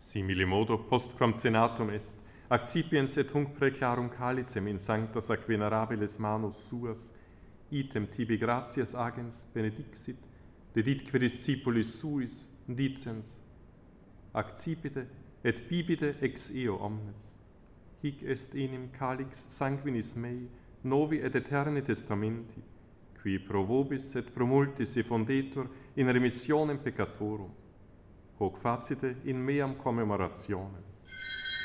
Simile modo postquam cenatum est, accipiens et hunc preclarum calicem in sanctas ac venerabiles manus suas, item tibi gratias agens benedixit, deditque discipulis suis, dicens, accipite et bibite ex eo omnes. Hic est enim calix sanguinis mei, novi et eterni testamenti, qui pro vobis et pro multis effundetur in remissionem peccatorum, hoc facite in meam commemorationem.